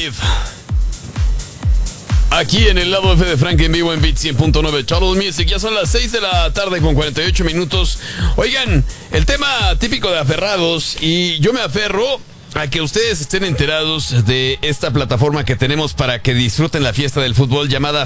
Live. Aquí en el lado F de Frank en vivo en Beat 100.9 Total Music. Ya son las 6 de la tarde con 48 minutos. Oigan, el tema típico de aferrados, y yo me aferro a que ustedes estén enterados de esta plataforma que tenemos para que disfruten la fiesta del fútbol llamada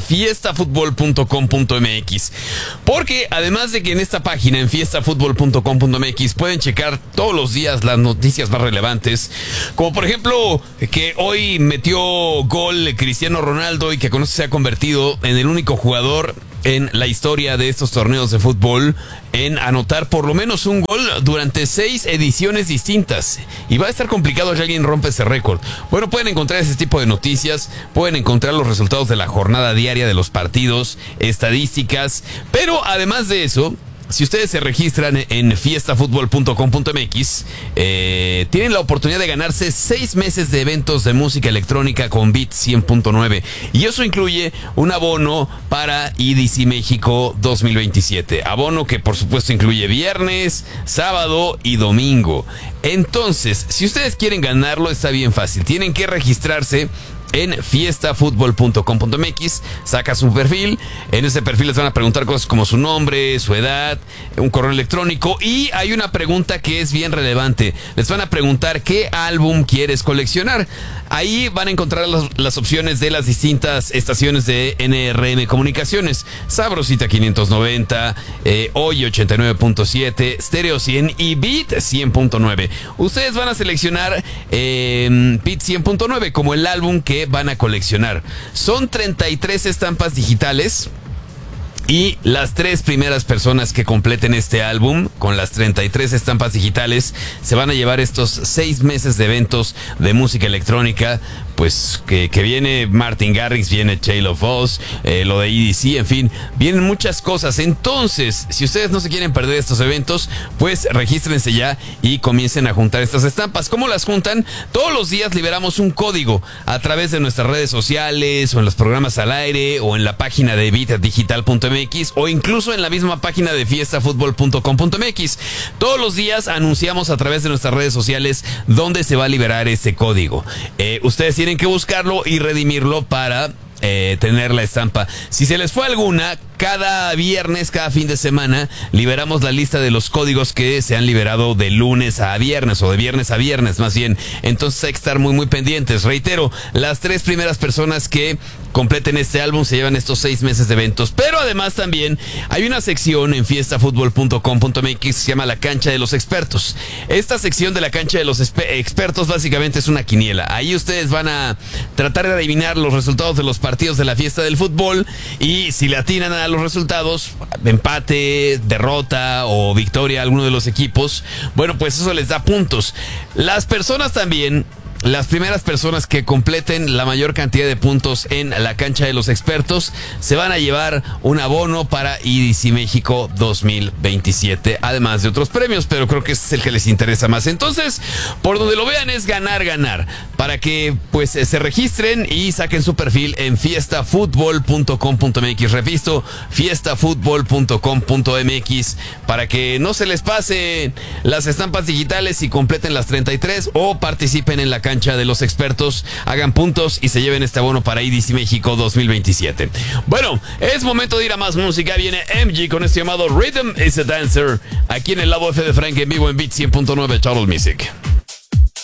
fiestafutbol.com.mx. Porque además de que en esta página, en fiestafutbol.com.mx, pueden checar todos los días las noticias más relevantes, como por ejemplo que hoy metió gol Cristiano Ronaldo y que con eso se ha convertido en el único jugador en la historia de estos torneos de fútbol en anotar por lo menos un gol durante 6 ediciones distintas. Y va a estar complicado si alguien rompe ese récord. Bueno, pueden encontrar ese tipo de noticias, pueden encontrar los resultados de la jornada diaria de los partidos, estadísticas, pero además de eso, si ustedes se registran en fiestafutbol.com.mx, tienen la oportunidad de ganarse 6 meses de eventos de música electrónica con Beat 100.9. Y eso incluye un abono para EDC México 2027. Abono que por supuesto incluye viernes, sábado y domingo. Entonces, si ustedes quieren ganarlo, está bien fácil. Tienen que registrarse en fiestafutbol.com.mx, saca su perfil. En ese perfil les van a preguntar cosas como su nombre, su edad, un correo electrónico, y hay una pregunta que es bien relevante. Les van a preguntar qué álbum quieres coleccionar. Ahí van a encontrar las opciones de las distintas estaciones de NRM Comunicaciones: Sabrosita 590, Hoy 89.7, Stereo 100 y Beat 100.9. Ustedes van a seleccionar Beat 100.9 como el álbum que van a coleccionar. Son 33 estampas digitales, y las 3 primeras personas que completen este álbum con las 33 estampas digitales se van a llevar estos 6 meses de eventos de música electrónica. Pues que viene Martin Garrix, viene Tale of Us, lo de EDC, en fin, vienen muchas cosas. Entonces, si ustedes no se quieren perder estos eventos, pues regístrense ya y comiencen a juntar estas estampas. ¿Cómo las juntan? Todos los días liberamos un código a través de nuestras redes sociales, o en los programas al aire, o en la página de bitdigital.mx, o incluso en la misma página de fiestafutbol.com.mx. Todos los días anunciamos a través de nuestras redes sociales dónde se va a liberar ese código. Ustedes tienen que buscarlo y redimirlo para tener la estampa. Si se les fue alguna, cada viernes, cada fin de semana, liberamos la lista de los códigos que se han liberado de lunes a viernes, o de viernes a viernes más bien. Entonces hay que estar muy muy pendientes. Reitero, las 3 primeras personas que completen este álbum se llevan estos 6 meses de eventos. Pero además también hay una sección en fiestafutbol.com.mx que se llama La Cancha de los Expertos. Esta sección de La Cancha de los Expertos básicamente es una quiniela. Ahí ustedes van a tratar de adivinar los resultados de los partidos de la fiesta del fútbol, y si le atinan a los resultados, empate, derrota o victoria a alguno de los equipos, bueno, pues eso les da puntos. Las personas también, las primeras personas que completen la mayor cantidad de puntos en La Cancha de los Expertos, se van a llevar un abono para EDC México 2027, además de otros premios, pero creo que ese es el que les interesa más. Entonces, por donde lo vean es ganar, ganar, para que pues se registren y saquen su perfil en fiestafutbol.com.mx. Repito, fiestafutbol.com.mx, para que no se les pase las estampas digitales y completen las 33, o participen en La Cancha de los Expertos, hagan puntos y se lleven este abono para EDC México 2027. Bueno, es momento de ir a más música. Viene MG con este llamado Rhythm is a Dancer, aquí en el lado F de Frank en vivo en Beat 100.9 Total Music.